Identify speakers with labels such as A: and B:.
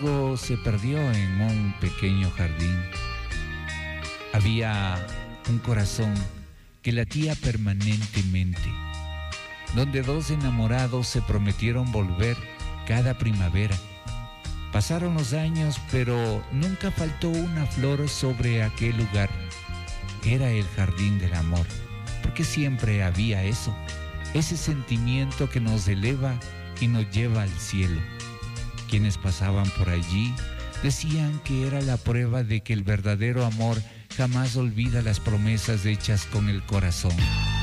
A: Algo se perdió en un pequeño jardín. Había un corazón que latía permanentemente, donde dos enamorados se prometieron volver cada primavera. Pasaron los años, pero nunca faltó una flor sobre aquel lugar. Era el jardín del amor, porque siempre había eso, ese sentimiento que nos eleva y nos lleva al cielo. Quienes pasaban por allí decían que era la prueba de que el verdadero amor jamás olvida las promesas hechas con el corazón.